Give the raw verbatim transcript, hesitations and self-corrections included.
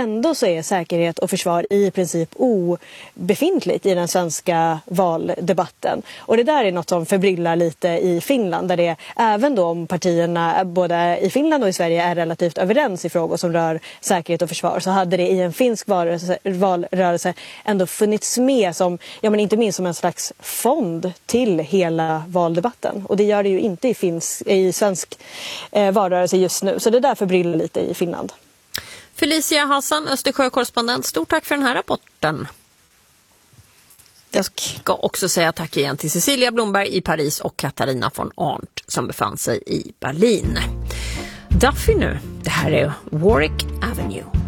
ändå så är säkerhet och försvar i princip obefintligt i den svenska valdebatten. Och det där är något som förbryllar lite i Finland, där det även då om partierna både i Finland och i Sverige är relativt överens i frågor som rör säkerhet och försvar, så hade det i en finsk valrörelse, valrörelse ändå funnits med som, ja men inte minst som en slags fond till hela valdebatten. Och det gör det ju inte i, finsk, i svensk eh, valrörelse just nu. Så det där förbryllar lite i Finland. Felicia Hassan, Östersjö-korrespondent, stort tack för den här rapporten. Jag ska också säga tack igen till Cecilia Blomberg i Paris och Katarina von Arndt som befann sig i Berlin. Duffy nu, det här är Warwick Avenue.